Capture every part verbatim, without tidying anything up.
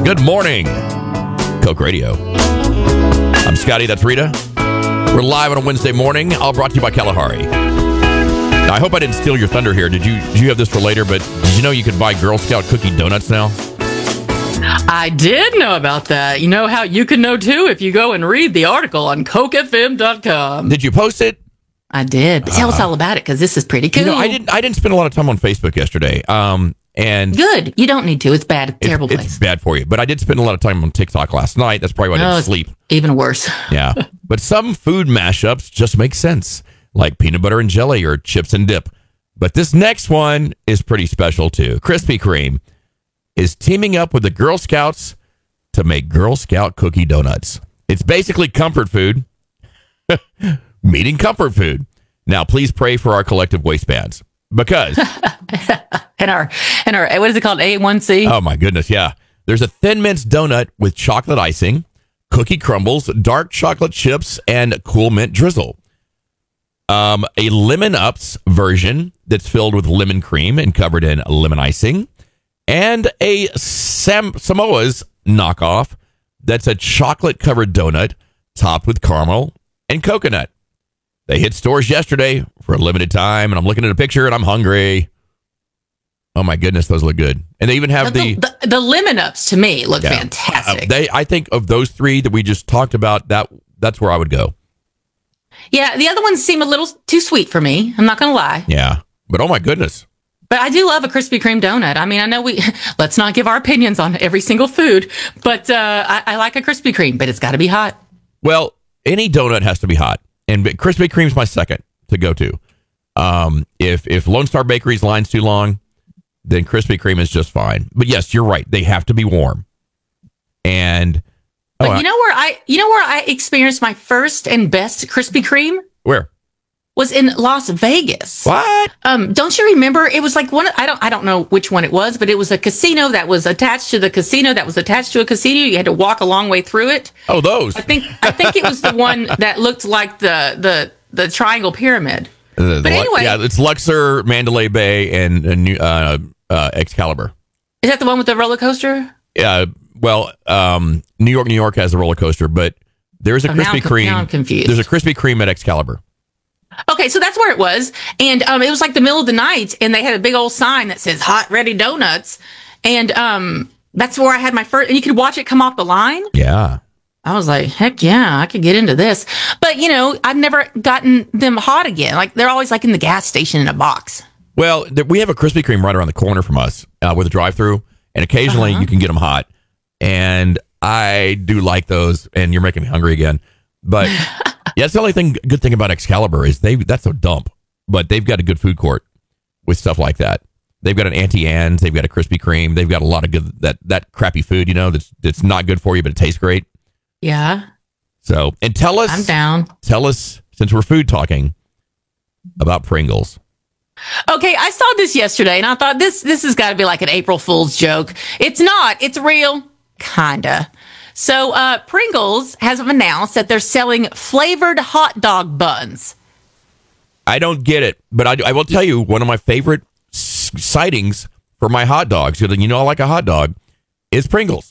Good morning, Coke Radio. I'm Scotty, that's Rita. We're live on a Wednesday morning, all brought to you by Kalahari. Now, I hope I didn't steal your thunder here. Did you, did you have this for later? But did you know you could buy Girl Scout cookie donuts now? I did know about that. You know how you can know, too, if you go and read the article on Coke F M dot com. Did you post it? I did. But tell uh, us all about it, because this is pretty cool. You know, I didn't, I didn't spend a lot of time on Facebook yesterday. Um, and Good. You don't need to. It's bad. It's a terrible it's, place. It's bad for you. But I did spend a lot of time on TikTok last night. That's probably why I no, didn't sleep. Even worse. Yeah. But some food mashups just make sense, like peanut butter and jelly or chips and dip. But this next one is pretty special, too. Krispy Kreme is teaming up with the Girl Scouts to make Girl Scout cookie donuts. It's basically comfort food, meeting comfort food. Now, please pray for our collective waistbands, because... and our, and our, what is it called, A one C? Oh, my goodness, yeah. There's a Thin Mints donut with chocolate icing, cookie crumbles, dark chocolate chips, and cool mint drizzle. Um, a Lemon Ups version that's filled with lemon cream and covered in lemon icing, and a Sam- Samoa's knockoff that's a chocolate-covered donut topped with caramel and coconut. They hit stores yesterday for a limited time, and I'm looking at a picture, and I'm hungry. Oh, my goodness, those look good. And they even have the... The, the, the Lemon Ups, to me, look yeah, fantastic. Uh, they, I think of those three that we just talked about, that that's where I would go. Yeah, the other ones seem a little too sweet for me. I'm not going to lie. Yeah, but oh, my goodness. But I do love a Krispy Kreme donut. I mean, I know we, let's not give our opinions on every single food, but uh, I, I like a Krispy Kreme, but it's got to be hot. Well, any donut has to be hot. And Krispy Kreme's my second to go to. Um, if if Lone Star Bakery's line's too long, then Krispy Kreme is just fine. But yes, you're right. They have to be warm. And but oh, you know where I you know where I experienced my first and best Krispy Kreme? Where? Was in Las Vegas. What? Um, don't you remember? It was like one. I don't. I don't know which one it was, but it was a casino that was attached to the casino that was attached to a casino. You had to walk a long way through it. Oh, those. I think. I think it was the one that looked like the the the triangle pyramid. The, the, but anyway, yeah, it's Luxor, Mandalay Bay, and, and uh, uh, Excalibur. Is that the one with the roller coaster? Yeah. Well, um, New York, New York has a roller coaster, but there's a oh, Krispy now Kreme. Now I'm confused. There's a Krispy Kreme at Excalibur. Okay, so that's where it was. And um, it was like the middle of the night, and they had a big old sign that says Hot Ready Donuts. And um, that's where I had my first, and you could watch it come off the line. Yeah. I was like, heck yeah, I could get into this. But, you know, I've never gotten them hot again. Like, they're always like in the gas station in a box. Well, th- we have a Krispy Kreme right around the corner from us uh, with a drive-through, and occasionally uh-huh. you can get them hot. And I do like those, and you're making me hungry again. But... yeah, that's the only thing good thing about Excalibur is they that's a dump, but they've got a good food court with stuff like that. They've got an Auntie Anne's, they've got a Krispy Kreme, they've got a lot of good that that crappy food, you know, that's that's not good for you, but it tastes great. Yeah. So, and tell us, I'm down. Tell us, since we're food talking, about Pringles. Okay, I saw this yesterday, and I thought this this has got to be like an April Fool's joke. It's not. It's real, kinda. So, uh, Pringles has announced that they're selling flavored hot dog buns. I don't get it, but I, I will tell you, one of my favorite s- sightings for my hot dogs, you know I like a hot dog, is Pringles.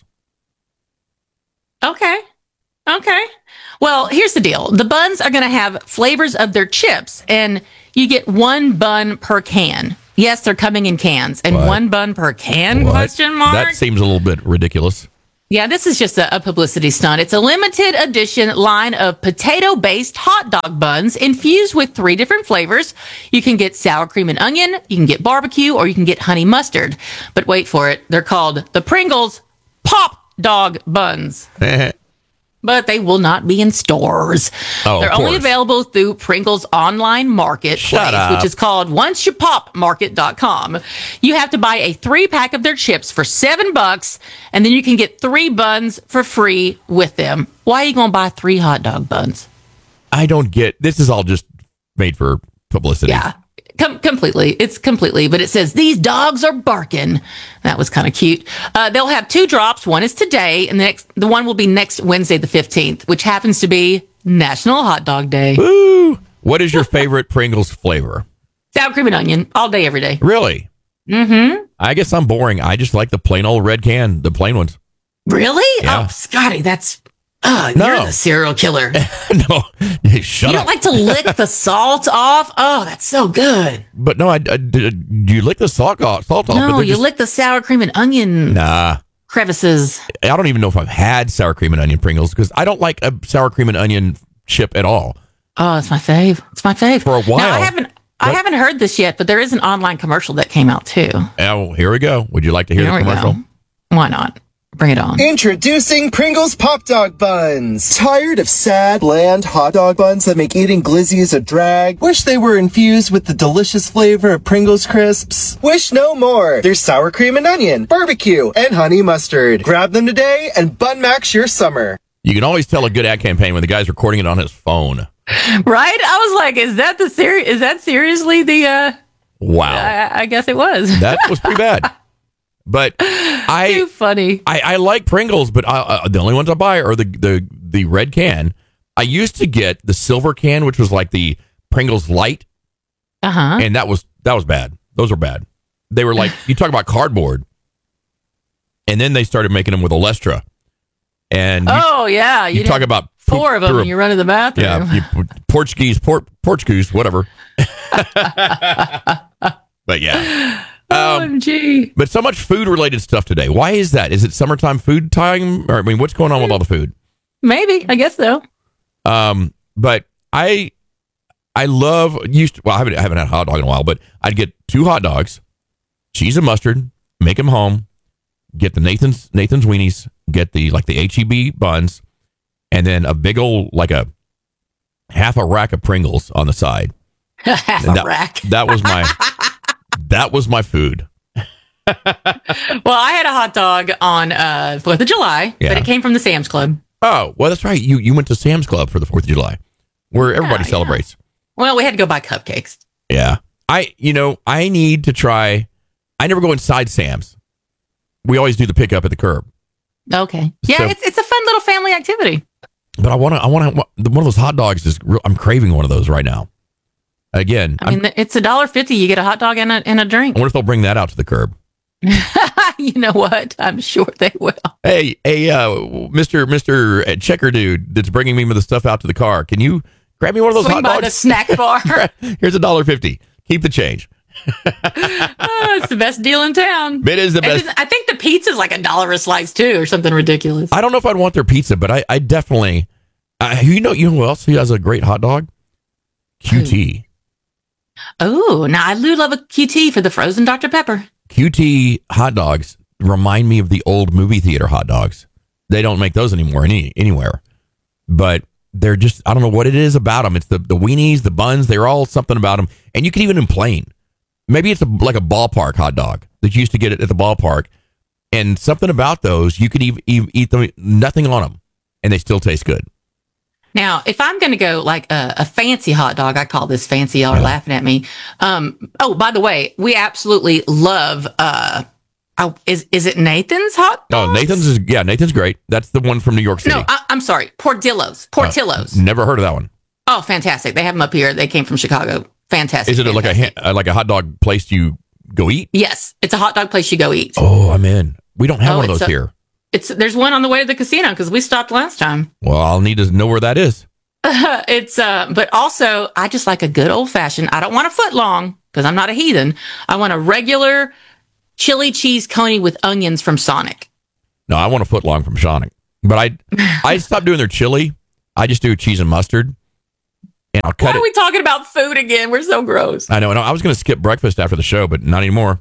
Okay. Okay. Well, here's the deal. The buns are going to have flavors of their chips, and you get one bun per can. Yes, they're coming in cans. And what? one bun per can, what? question mark? That seems a little bit ridiculous. Yeah, this is just a, a publicity stunt. It's a limited edition line of potato-based hot dog buns infused with three different flavors. You can get sour cream and onion, you can get barbecue, or you can get honey mustard. But wait for it. They're called the Pringles Pop Dog Buns. But they will not be in stores. Oh, They're only available through Pringles online marketplace, which is called once you pop market dot com. You have to buy a three pack of their chips for seven bucks, and then you can get three buns for free with them. Why are you going to buy three hot dog buns? I don't get, this is all just made for publicity. Yeah. Com- completely. It's completely. But it says, these dogs are barking. That was kind of cute. Uh, they'll have two drops. One is today, and the next, the one will be next Wednesday, the fifteenth, which happens to be National Hot Dog Day. Woo! What is your favorite Pringles flavor? Sour cream and onion, all day, every day. Really? Mm-hmm. I guess I'm boring. I just like the plain old red can, the plain ones. Really? Yeah. Oh, Scotty, that's oh, No. you're the serial killer. No, hey, shut You up. don't like to lick the salt off? Oh, that's so good. But no, I, I you lick the salt off. Salt off. but No, they're you just- lick the sour cream and onion Nah. crevices. I don't even know if I've had sour cream and onion Pringles because I don't like a sour cream and onion chip at all. Oh, it's my fave. It's my fave. For a while. Now, I haven't I What? haven't heard this yet, but there is an online commercial that came out too. Oh, here we go. Would you like to hear Here the we commercial? go. Why not? Bring it on. Introducing Pringles Pop Dog Buns. Tired of sad, bland hot dog buns that make eating glizzies a drag? Wish they were infused with the delicious flavor of Pringles crisps? Wish no more. There's sour cream and onion, barbecue, and honey mustard. Grab them today and bun max your summer. You can always tell a good ad campaign when the guy's recording it on his phone. Right? I was like, is that the seri- is that seriously the uh Wow. I, I guess it was. That was pretty bad. But Too I, funny. I I like Pringles, but I, uh, the only ones I buy are the, the the red can. I used to get the silver can, which was like the Pringles Light, Uh-huh. and that was that was bad. Those were bad. They were like, you talk about cardboard, and then they started making them with Olestra, and you, Oh yeah. you You talk did about poop four of them through a- when you run to the bathroom. yeah, you, Portuguese, port, Portuguese, whatever. But yeah. Um, O M G. But so much food related stuff today. Why is that? Is it summertime food time? Or I mean, what's going on with all the food? Maybe. I guess so. Um, but I I love used to, well, I haven't I haven't had a hot dog in a while, but I'd get two hot dogs, cheese and mustard, make them home, get the Nathan's Nathan's weenies, get the like the H E B buns, and then a big old like a half a rack of Pringles on the side. Half And a that, rack. That was my that was my food. Well, I had a hot dog on uh, fourth of July, Yeah. but it came from the Sam's Club. Oh, well, that's right. You you went to Sam's Club for the fourth of July, where everybody yeah. celebrates. Well, we had to go buy cupcakes. Yeah. I, you know, I need to try. I never go inside Sam's. We always do the pickup at the curb. Okay. Yeah, So- it's it's a fun little family activity. But I want to, I want to, one of those hot dogs is, real, I'm craving one of those right now. Again, I mean, it's a dollar fifty. You get a hot dog and a, and a drink. I wonder if they'll bring that out to the curb. You know what? I'm sure they will. Hey, hey, uh, Mister Mister Checker dude that's bringing me the stuff out to the car. Can you grab me one of those Swing hot by dogs? the snack bar. Here's a dollar fifty. Keep the change. Oh, it's the best deal in town. It is the And best. then I think the pizza's like a dollar a slice too, or something ridiculous. I don't know if I'd want their pizza, but I, I definitely, I, you know, you know who else who has a great hot dog? Q T. Oh, now I do love a Q T for the frozen Doctor Pepper. Q T hot dogs remind me of the old movie theater hot dogs. They don't make those anymore any anywhere, but they're just, I don't know what it is about them. It's the, the weenies, the buns, they're all something about them. And you can even in plain. Maybe it's a, like a ballpark hot dog that you used to get it at the ballpark. And something about those, you could even, even eat them, nothing on them, and they still taste good. Now, if I'm going to go like a, a fancy hot dog, I call this fancy. Y'all are Yeah. laughing at me. Um, oh, by the way, we absolutely love. Uh, oh, is is it Nathan's hot? Oh, Dogs? Nathan's is, yeah, Nathan's great. That's the one from New York City. No, I, I'm sorry, Portillo's. Portillo's. Never heard of that one. Oh, fantastic! They have them up here. They came from Chicago. Fantastic. Is it like a fantastic. ha- like a hot dog place you go eat? Yes, it's a hot dog place you go eat. Oh, I'm in. We don't have Oh, one of it's those a- here. It's there's one on the way to the casino because we stopped last time. Well, I'll need to know where that is. It's uh, but also I just like a good old fashioned. I don't want a foot long because I'm not a heathen. I want a regular chili cheese coney with onions from Sonic. No, I want a foot long from Sonic. But I I stopped doing their chili. I just do cheese and mustard. And I'll Why cut are it. we talking about food again? We're so gross. I know. And I was going to skip breakfast after the show, but not anymore.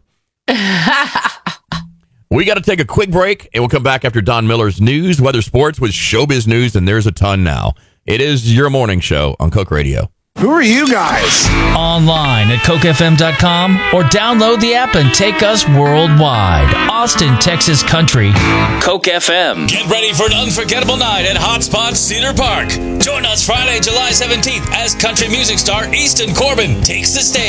We got to take a quick break, and we'll come back after Don Miller's news, weather, sports with Showbiz News, and there's a ton now. It is your morning show on Coke Radio. Who are you guys? Online at coke f m dot com or download the app and take us worldwide. Austin, Texas Country. Coke F M. Get ready for an unforgettable night at Hotspot Cedar Park. Join us Friday, July seventeenth as country music star Easton Corbin takes the stage.